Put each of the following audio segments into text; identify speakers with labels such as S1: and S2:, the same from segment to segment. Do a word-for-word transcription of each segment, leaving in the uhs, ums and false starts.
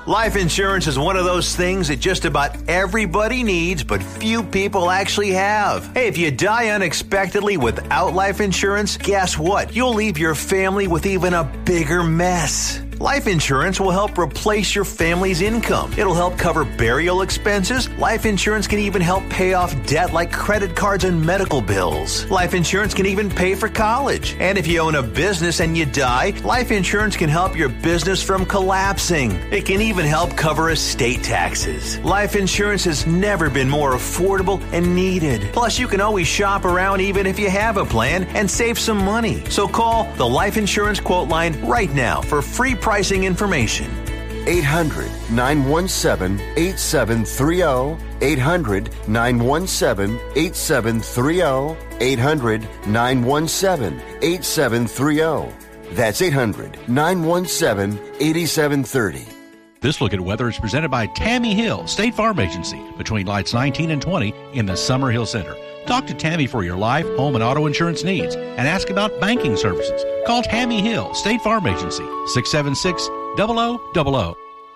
S1: Life insurance is one of those things that just about everybody needs, but few people actually have. Hey, if you die unexpectedly without life insurance, guess what? You'll leave your family with even a bigger mess. Life insurance will help replace your family's income. It'll help cover burial expenses. Life insurance can even help pay off debt like credit cards and medical bills. Life insurance can even pay for college. And if you own a business and you die, life insurance can help your business from collapsing. It can even help cover estate taxes. Life insurance has never been more affordable and needed. Plus, you can always shop around even if you have a plan and save some money. So call the Life Insurance Quote Line right now for free pricing information.
S2: eight hundred, nine one seven, eight seven three zero. eight hundred, nine one seven, eight seven three zero. eight hundred, nine one seven, eight seven three zero. That's eight hundred, nine one seven, eight seven three zero.
S3: This Look at Weather is presented by Tammy Hill, State Farm Agency, between lights nineteen and twenty in the Summer Hill Center. Talk to Tammy for your life, home, and auto insurance needs and ask about banking services. Call Tammy Hill, State Farm Agency, six seven six, zero zero zero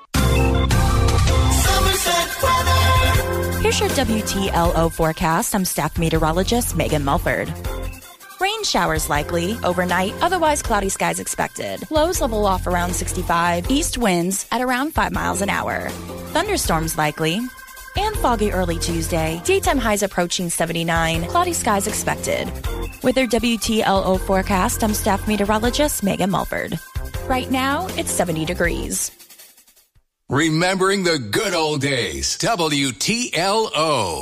S3: zero.
S4: Here's your W T L O forecast. I'm staff meteorologist Megan Mulford. Rain showers likely overnight, otherwise cloudy skies expected. Lows level off around sixty-five, east winds at around five miles an hour. Thunderstorms likely. And foggy early Tuesday. Daytime highs approaching seventy-nine. Cloudy skies expected. With your W T L O forecast, I'm staff meteorologist Megan Mulford. Right now, it's seventy degrees.
S5: Remembering the good old days. W T L O.